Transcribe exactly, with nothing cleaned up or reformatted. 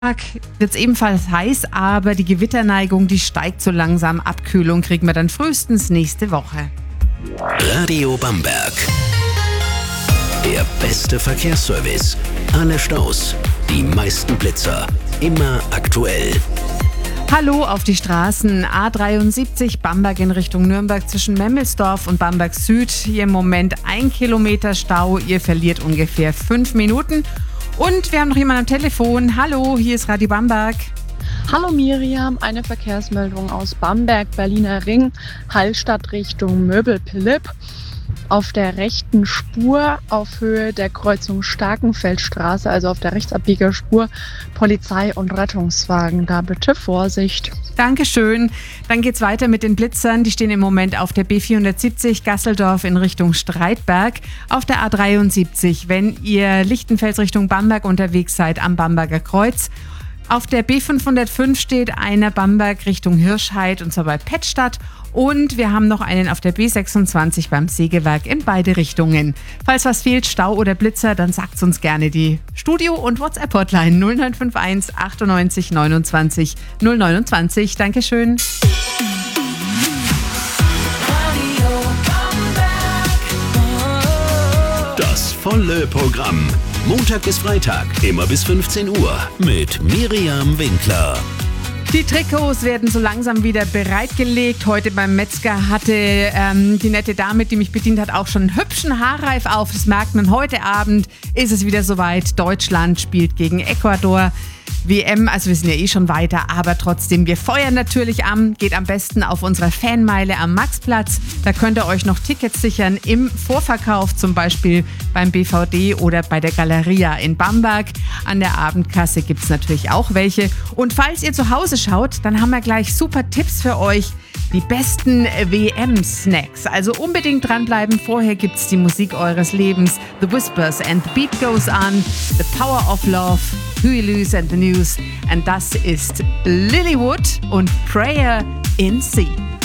Wird es ebenfalls heiß, aber die Gewitterneigung, die steigt so langsam. Abkühlung kriegen wir dann frühestens nächste Woche. Radio Bamberg. Der beste Verkehrsservice. Alle Staus, die meisten Blitzer. Immer aktuell. Hallo auf die Straßen. A dreiundsiebzig Bamberg in Richtung Nürnberg zwischen Memmelsdorf und Bamberg Süd. Hier im Moment ein Kilometer Stau. Ihr verliert ungefähr fünf Minuten. Und wir haben noch jemanden am Telefon. Hallo, hier ist Radio Bamberg. Hallo Miriam, eine Verkehrsmeldung aus Bamberg, Berliner Ring, Hallstatt Richtung Möbelpilipp. Auf der rechten Spur auf Höhe der Kreuzung Starkenfeldstraße, also auf der Rechtsabbiegerspur, Polizei und Rettungswagen. Da bitte Vorsicht. Dankeschön. Dann geht's weiter mit den Blitzern. Die stehen im Moment auf der B vierhundertsiebzig Gasseldorf in Richtung Streitberg. Auf der A dreiundsiebzig, wenn ihr Lichtenfels Richtung Bamberg unterwegs seid, am Bamberger Kreuz. Auf der B fünfhundertfünf steht einer Bamberg Richtung Hirschheid, und zwar bei Pettstadt. Und wir haben noch einen auf der B sechsundzwanzig beim Sägewerk in beide Richtungen. Falls was fehlt, Stau oder Blitzer, dann sagt's uns gerne. Die Studio- und WhatsApp-Hotline null neun fünf eins achtundneunzig neunundzwanzig null neunundzwanzig. Dankeschön. Das volle Programm. Montag bis Freitag, immer bis fünfzehn Uhr. Mit Miriam Winkler. Die Trikots werden so langsam wieder bereitgelegt. Heute beim Metzger hatte ähm, die nette Dame, die mich bedient hat, auch schon einen hübschen Haarreif auf. Das merkt man. Heute Abend ist es wieder soweit. Deutschland spielt gegen Ecuador. W M, also wir sind ja eh schon weiter, aber trotzdem, wir feuern natürlich an. Geht am besten auf unserer Fanmeile am Maxplatz. Da könnt ihr euch noch Tickets sichern im Vorverkauf, zum Beispiel beim B V D oder bei der Galeria in Bamberg. An der Abendkasse gibt es natürlich auch welche. Und falls ihr zu Hause schaut, dann haben wir gleich super Tipps für euch. Die besten W M-Snacks. Also unbedingt dranbleiben. Vorher gibt es die Musik eures Lebens. The Whispers and the Beat Goes On. The Power of Love. Huey Lewis and the News. Und das ist Lilywood und Prayer in Sea.